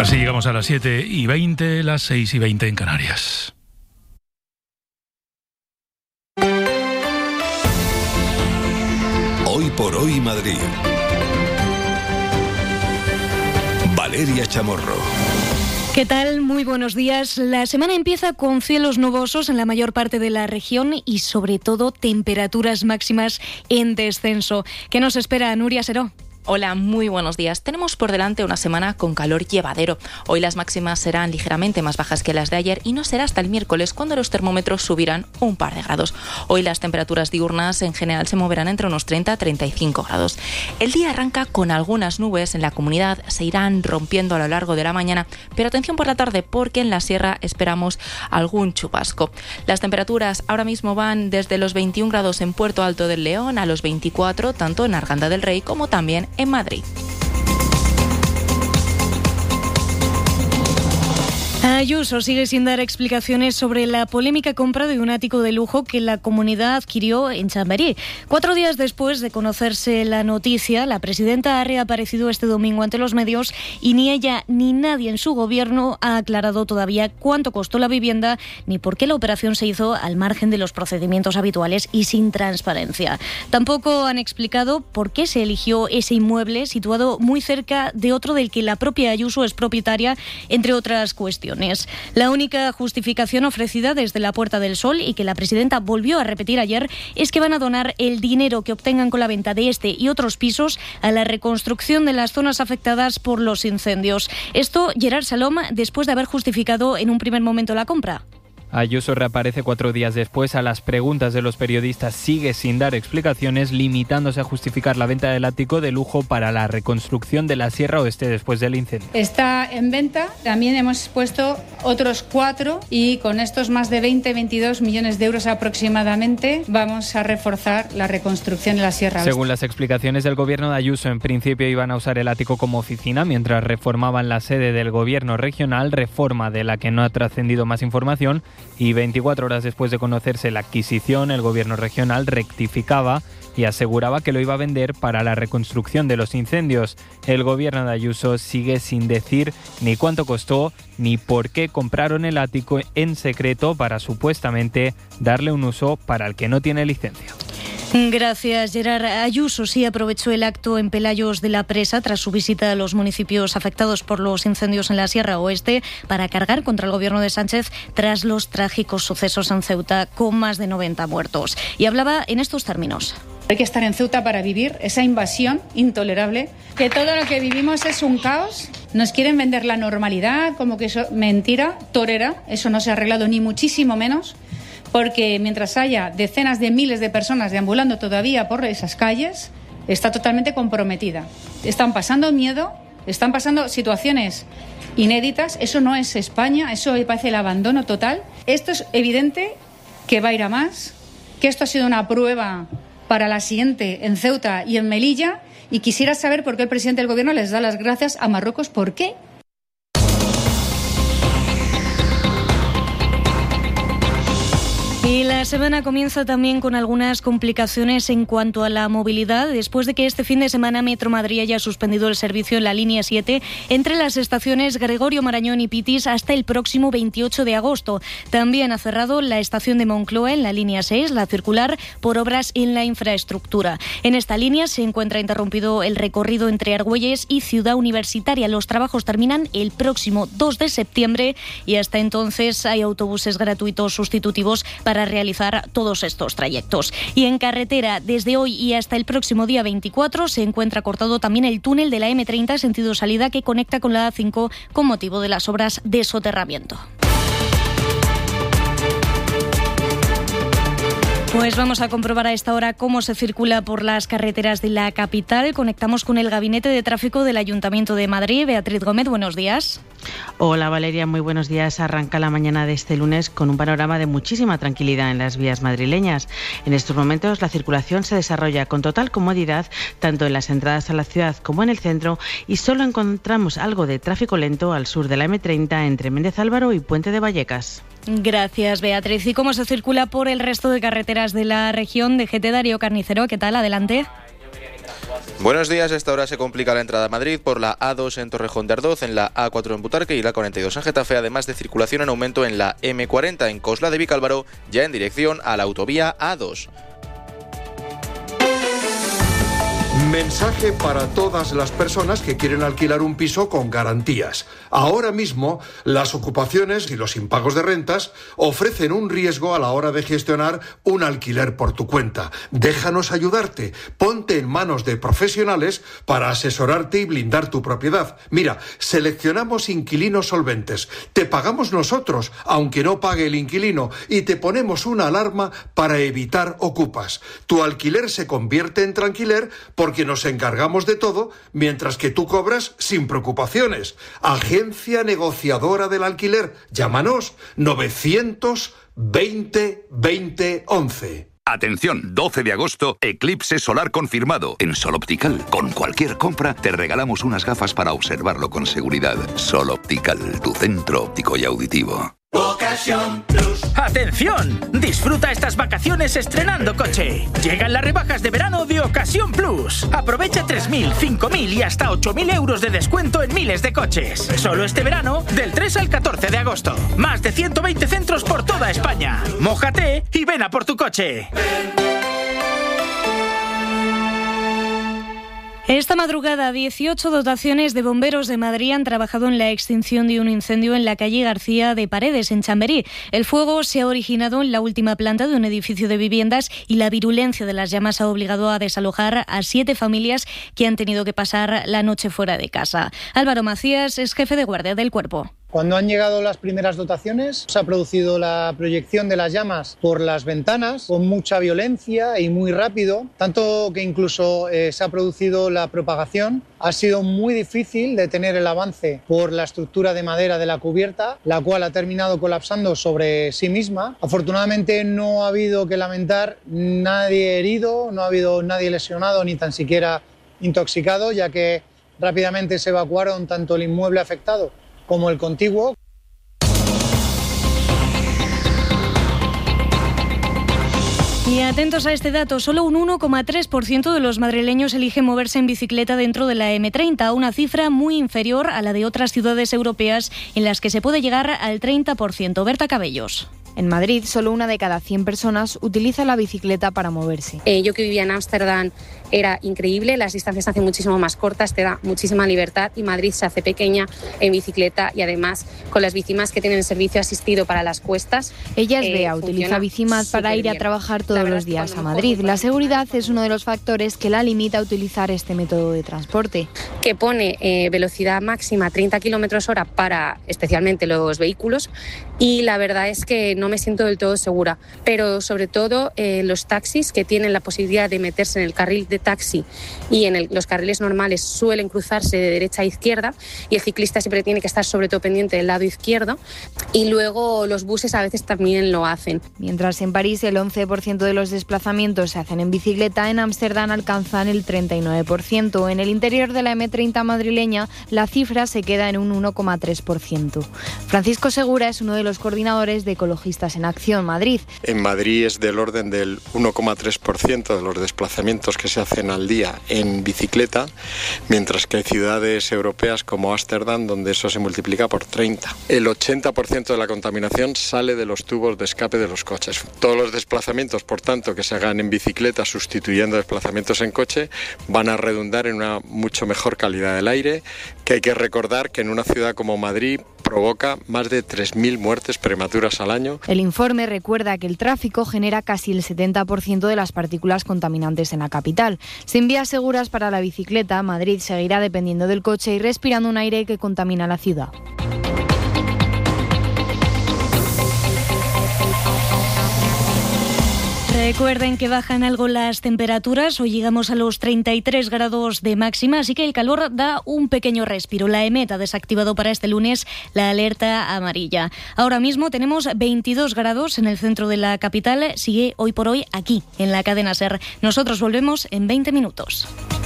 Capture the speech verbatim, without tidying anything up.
Así llegamos a las siete y veinte, las seis y veinte en Canarias. Hoy por hoy Madrid. Valeria Chamorro. ¿Qué tal? Muy buenos días. La semana empieza con cielos nubosos en la mayor parte de la región y sobre todo temperaturas máximas en descenso. ¿Qué nos espera, Nuria Seró? Hola, muy buenos días. Tenemos por delante una semana con calor llevadero. Hoy las máximas serán ligeramente más bajas que las de ayer y no será hasta el miércoles cuando los termómetros subirán un par de grados. Hoy las temperaturas diurnas en general se moverán entre unos treinta a treinta y cinco grados. El día arranca con algunas nubes en la comunidad, se irán rompiendo a lo largo de la mañana, pero atención por la tarde porque en la sierra esperamos algún chubasco. Las temperaturas ahora mismo van desde los veintiún grados en Puerto Alto del León a los veinticuatro, tanto en Arganda del Rey como también en Madrid. Ayuso sigue sin dar explicaciones sobre la polémica compra de un ático de lujo que la comunidad adquirió en Chamberí. Cuatro días después de conocerse la noticia, la presidenta ha reaparecido este domingo ante los medios y ni ella ni nadie en su gobierno ha aclarado todavía cuánto costó la vivienda ni por qué la operación se hizo al margen de los procedimientos habituales y sin transparencia. Tampoco han explicado por qué se eligió ese inmueble situado muy cerca de otro del que la propia Ayuso es propietaria, entre otras cuestiones. La única justificación ofrecida desde la Puerta del Sol y que la presidenta volvió a repetir ayer es que van a donar el dinero que obtengan con la venta de este y otros pisos a la reconstrucción de las zonas afectadas por los incendios. Esto, Gerard Salom, después de haber justificado en un primer momento la compra. Ayuso reaparece cuatro días después a las preguntas de los periodistas, sigue sin dar explicaciones, limitándose a justificar la venta del ático de lujo para la reconstrucción de la Sierra Oeste después del incendio. Está en venta, también hemos puesto otros cuatro y con estos más de veinte, veintidós millones de euros aproximadamente vamos a reforzar la reconstrucción de la Sierra Oeste. Según las explicaciones del gobierno de Ayuso, en principio iban a usar el ático como oficina mientras reformaban la sede del gobierno regional, reforma de la que no ha trascendido más información. Y veinticuatro horas después de conocerse la adquisición, el gobierno regional rectificaba y aseguraba que lo iba a vender para la reconstrucción de los incendios. El gobierno de Ayuso sigue sin decir ni cuánto costó ni por qué compraron el ático en secreto para supuestamente darle un uso para el que no tiene licencia. Gracias, Gerard. Ayuso sí aprovechó el acto en Pelayos de la Presa tras su visita a los municipios afectados por los incendios en la Sierra Oeste para cargar contra el gobierno de Sánchez tras los trágicos sucesos en Ceuta con más de noventa muertos. Y hablaba en estos términos. Hay que estar en Ceuta para vivir esa invasión intolerable, que todo lo que vivimos es un caos. Nos quieren vender la normalidad como que eso mentira, torera, eso no se ha arreglado ni muchísimo menos. Porque mientras haya decenas de miles de personas deambulando todavía por esas calles, está totalmente comprometida. Están pasando miedo, están pasando situaciones inéditas. Eso no es España, eso me parece el abandono total. Esto es evidente que va a ir a más, que esto ha sido una prueba para la siguiente en Ceuta y en Melilla, y quisiera saber por qué el presidente del gobierno les da las gracias a Marruecos. ¿Por qué? Y la semana comienza también con algunas complicaciones en cuanto a la movilidad, después de que este fin de semana Metro Madrid haya suspendido el servicio en la línea siete entre las estaciones Gregorio Marañón y Pitis hasta el próximo veintiocho de agosto. También ha cerrado la estación de Moncloa en la línea seis, la circular, por obras en la infraestructura. En esta línea se encuentra interrumpido el recorrido entre Argüelles y Ciudad Universitaria. Los trabajos terminan el próximo dos de septiembre y hasta entonces hay autobuses gratuitos sustitutivos para para realizar todos estos trayectos. Y en carretera, desde hoy y hasta el próximo día veinticuatro, se encuentra cortado también el túnel de la eme treinta sentido salida que conecta con la a cinco con motivo de las obras de soterramiento. Pues vamos a comprobar a esta hora cómo se circula por las carreteras de la capital. Conectamos con el Gabinete de Tráfico del Ayuntamiento de Madrid. Beatriz Gómez, buenos días. Hola Valeria, muy buenos días. Arranca la mañana de este lunes con un panorama de muchísima tranquilidad en las vías madrileñas. En estos momentos la circulación se desarrolla con total comodidad tanto en las entradas a la ciudad como en el centro y solo encontramos algo de tráfico lento al sur de la eme treinta entre Méndez Álvaro y Puente de Vallecas. Gracias, Beatriz. ¿Y cómo se circula por el resto de carreteras de la región? De G T Darío Carnicero, ¿qué tal? Adelante. Buenos días. A esta hora se complica la entrada a Madrid por la A dos en Torrejón de Ardoz, en la A cuatro en Butarque y la cuarenta y dos en Getafe, además de circulación en aumento en la eme cuarenta en Cosla de Vicálvaro, ya en dirección a la autovía A dos. Mensaje para todas las personas que quieren alquilar un piso con garantías. Ahora mismo, las ocupaciones y los impagos de rentas ofrecen un riesgo a la hora de gestionar un alquiler por tu cuenta. Déjanos ayudarte. Ponte en manos de profesionales para asesorarte y blindar tu propiedad. Mira, seleccionamos inquilinos solventes. Te pagamos nosotros, aunque no pague el inquilino, y te ponemos una alarma para evitar ocupas. Tu alquiler se convierte en tranquiler porque nos encargamos de todo, mientras que tú cobras sin preocupaciones. Agencia negociadora del alquiler. Llámanos novecientos veinte veinte once. Atención, doce de agosto, eclipse solar confirmado. En Sol Optical, con cualquier compra, te regalamos unas gafas para observarlo con seguridad. Sol Optical, tu centro óptico y auditivo. Ocasión Plus. ¡Atención! Disfruta estas vacaciones estrenando coche. Llegan las rebajas de verano de Ocasión Plus. Aprovecha tres mil, cinco mil y hasta ocho mil euros de descuento en miles de coches. Solo este verano, del tres al catorce de agosto. Más de ciento veinte centros por toda España. Mójate y ven a por tu coche. Esta madrugada, dieciocho dotaciones de bomberos de Madrid han trabajado en la extinción de un incendio en la calle García de Paredes, en Chamberí. El fuego se ha originado en la última planta de un edificio de viviendas y la virulencia de las llamas ha obligado a desalojar a siete familias que han tenido que pasar la noche fuera de casa. Álvaro Macías es jefe de guardia del cuerpo. Cuando han llegado las primeras dotaciones, se ha producido la proyección de las llamas por las ventanas con mucha violencia y muy rápido, tanto que incluso eh, se ha producido la propagación. Ha sido muy difícil detener el avance por la estructura de madera de la cubierta, la cual ha terminado colapsando sobre sí misma. Afortunadamente no ha habido que lamentar nadie herido, no ha habido nadie lesionado ni tan siquiera intoxicado, ya que rápidamente se evacuaron tanto el inmueble afectado como el contiguo. Y atentos a este dato, solo un uno coma tres por ciento de los madrileños eligen moverse en bicicleta dentro de la eme treinta, una cifra muy inferior a la de otras ciudades europeas en las que se puede llegar al treinta por ciento. Berta Cabellos. En Madrid, solo una de cada cien personas utiliza la bicicleta para moverse. Eh, yo que vivía en Ámsterdam era increíble, las distancias se hacen muchísimo más cortas, te da muchísima libertad y Madrid se hace pequeña en bicicleta y además con las bicimas que tienen el servicio asistido para las cuestas. Ella es Bea, eh, utiliza Bicimat para ir a trabajar todos los días a Madrid. La seguridad es uno de los factores que la limita a utilizar este método de transporte. Que pone eh, velocidad máxima treinta kilómetros hora para especialmente los vehículos y la verdad es que no me siento del todo segura, pero sobre todo eh, los taxis que tienen la posibilidad de meterse en el carril de taxi y en el, los carriles normales suelen cruzarse de derecha a izquierda y el ciclista siempre tiene que estar sobre todo pendiente del lado izquierdo y luego los buses a veces también lo hacen. Mientras en París el once por ciento de los desplazamientos se hacen en bicicleta, en Ámsterdam alcanzan el treinta y nueve por ciento. En el interior de la eme treinta madrileña la cifra se queda en un uno coma tres por ciento. Francisco Segura es uno de los coordinadores de Ecologistas en Acción Madrid. En Madrid es del orden del uno coma tres por ciento de los desplazamientos que se hacen al día en bicicleta, mientras que hay ciudades europeas como Ámsterdam donde eso se multiplica por treinta. El ochenta por ciento de la contaminación sale de los tubos de escape de los coches. Todos los desplazamientos, por tanto, que se hagan en bicicleta sustituyendo desplazamientos en coche van a redundar en una mucho mejor calidad del aire, que hay que recordar que en una ciudad como Madrid provoca más de tres mil muertes prematuras al año. El informe recuerda que el tráfico genera casi el setenta por ciento de las partículas contaminantes en la capital. Sin vías seguras para la bicicleta, Madrid seguirá dependiendo del coche y respirando un aire que contamina la ciudad. Recuerden que bajan algo las temperaturas, hoy llegamos a los treinta y tres grados de máxima, así que el calor da un pequeño respiro. La EMET ha desactivado para este lunes la alerta amarilla. Ahora mismo tenemos veintidós grados en el centro de la capital, sigue hoy por hoy aquí, en la cadena SER. Nosotros volvemos en veinte minutos.